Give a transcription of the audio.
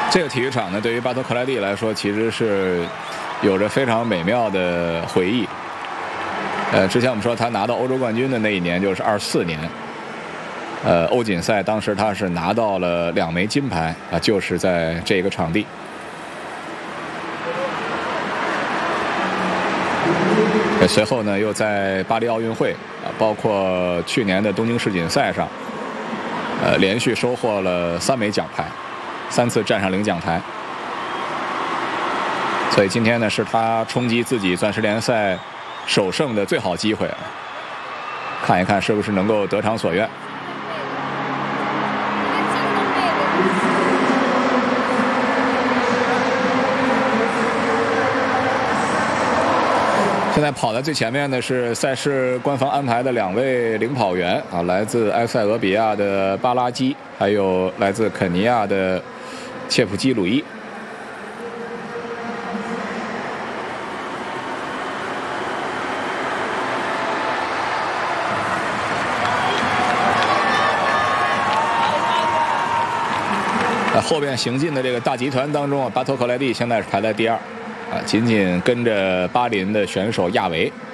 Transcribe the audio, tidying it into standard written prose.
这个体育场呢，对于巴托克莱蒂来说，其实是有着非常美妙的回忆。之前我们说他拿到欧洲冠军的那一年就是24年，欧锦赛当时他是拿到了2枚金牌啊，就是在这个场地。随后呢，又在巴黎奥运会啊，包括去年的东京世锦赛上，连续收获了3枚奖牌，3次站上领奖台。所以今天呢，是他冲击自己钻石联赛首胜的最好机会，看一看是不是能够得偿所愿。现在跑在最前面的是赛事官方安排的2位领跑员啊，来自埃塞俄比亚的巴拉基，还有来自肯尼亚的切普基鲁伊。后边行进的这个大集团当中啊，巴托克莱蒂现在是排在第2。仅仅跟着巴林的选手亚维